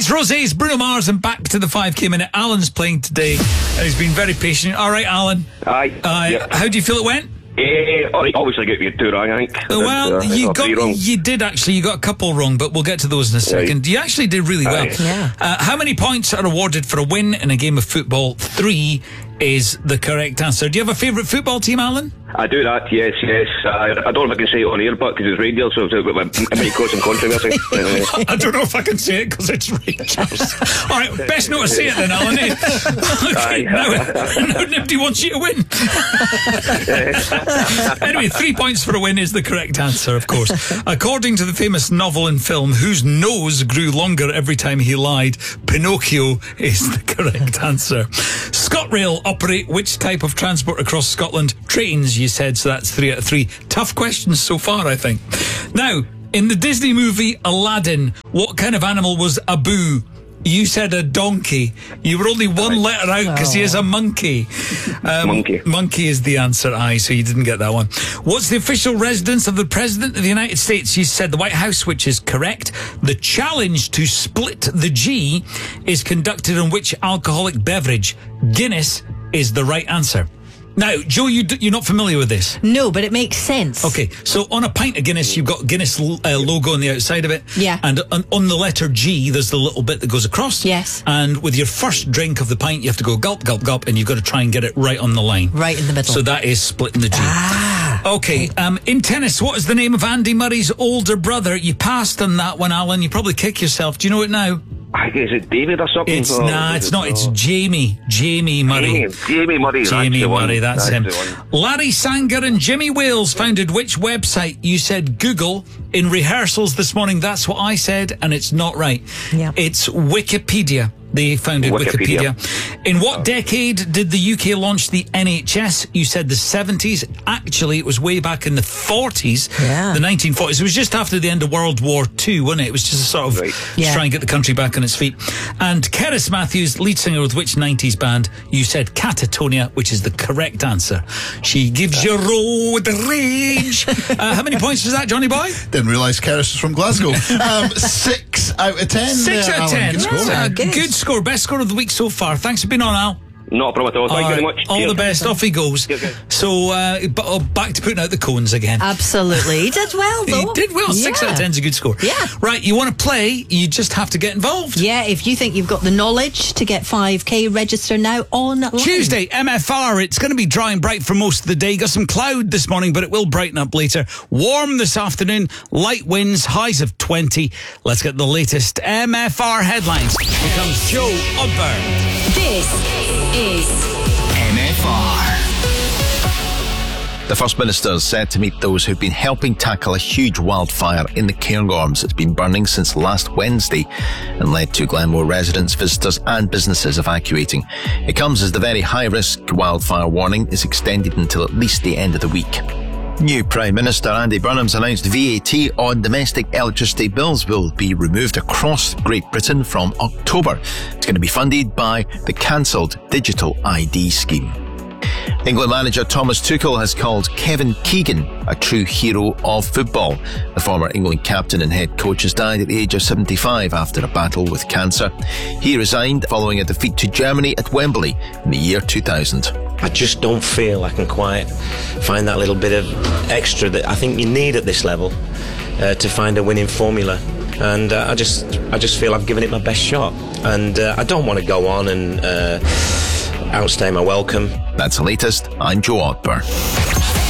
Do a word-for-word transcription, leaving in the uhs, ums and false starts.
It's Rosé's Bruno Mars and Back to the five K Minute. Alan's playing today and he's been very patient. All right, Alan. Aye. Uh, Yep. How do you feel it went? Eh, all right, obviously get you two wrong, I think. Well, Uh, you or three wrong. got you did actually. You got a couple wrong, but we'll get to those in a second. Right. You actually did really well. Aye. Yeah. Uh, how many points are awarded for a win in a game of football? Three is the correct answer. Do you have a favourite football team, Alan? I do that, yes, yes. I, I don't know if I can say it on air, but because it's radio, so it might cause some controversy. Uh, I don't know if I can say it because it's Rangers. All right, best not to say it then, Alan. Eh? Okay, now, now nobody wants you to win. Anyway, three points for a win is the correct answer, of course. According to the famous novel and film, whose nose grew longer every time he lied, Pinocchio is the correct answer. ScotRail operate which type of transport across Scotland? Trains, you said, so that's three out of three. Tough questions so far, I think. Now, in the Disney movie Aladdin, what kind of animal was Abu? You said a donkey. You were only one letter out because he is a monkey. Um, Monkey. Monkey is the answer, aye, so you didn't get that one. What's the official residence of the President of the United States? You said the White House, which is correct. The challenge to split the G is conducted on which alcoholic beverage? Guinness is the right answer. Now, Joe, you d- you're not familiar with this? No, but it makes sense. Okay, so on a pint of Guinness, you've got Guinness uh, logo on the outside of it. Yeah. And on, on the letter G, there's the little bit that goes across. Yes. And with your first drink of the pint, you have to go gulp, gulp, gulp, and you've got to try and get it right on the line. Right in the middle. So that is splitting the G. Ah. Okay, um, in tennis, what is the name of Andy Murray's older brother? You passed on that one, Alan. You probably kick yourself. Do you know it now? I guess it's David or something. It's, or, nah, it's not. It's Jamie. Jamie Murray. Jamie, Jamie Murray. Jamie that's the one. Murray, that's, that's him. the one. Larry Sanger and Jimmy Wales founded which website? You said Google. In rehearsals this morning, that's what I said, and it's not right. Yeah. It's Wikipedia. They founded Wikipedia. Wikipedia. In what decade did the U K launch the N H S? You said the seventies. Actually, it was way back in the forties, Yeah. the nineteen forties. It was just after the end of World War Two, wasn't it? It was just a sort of Right. Yeah. try and get the country back on its feet. And Keris Matthews, lead singer with which nineties band? You said Catatonia, which is the correct answer. She gives you road rage. uh, how many points was that, Johnny Boy? Didn't realise Keris was from Glasgow. um, six out of ten. Six there, out of Alan. ten. Good score. That's a Good. good score. Best score of the week so far. Thanks for being on, Al. Not a problem at all. Thank All you very right. much. All Cheers. the best. Off he goes. Cheers, guys. So, uh, but, oh, back to putting out the cones again. Absolutely. He did well, though. He did well. Six Yeah. out of ten is a good score. Yeah. Right, you want to play, you just have to get involved. Yeah, if you think you've got the knowledge to get five K, register now online. Tuesday, M F R. It's going to be dry and bright for most of the day. Got some cloud this morning, but it will brighten up later. Warm this afternoon. Light winds, highs of twenty. Let's get the latest M F R headlines. Here comes Joe Odberg. This is M F R. The First Minister is set to meet those who've been helping tackle a huge wildfire in the Cairngorms. It's been burning since last Wednesday and led to Glenmore residents, visitors and businesses evacuating. It comes as the very high-risk wildfire warning is extended until at least the end of the week. New Prime Minister Andy Burnham's announced V A T on domestic electricity bills will be removed across Great Britain from October. It's going to be funded by the cancelled Digital I D scheme. England manager Thomas Tuchel has called Kevin Keegan a true hero of football. The former England captain and head coach has died at the age of seventy-five after a battle with cancer. He resigned following a defeat to Germany at Wembley in the year two thousand. I just don't feel I can quite find that little bit of extra that I think you need at this level uh, to find a winning formula. And uh, I just I just feel I've given it my best shot. And uh, I don't want to go on and uh, outstay my welcome. That's the latest. I'm Joe Odberg.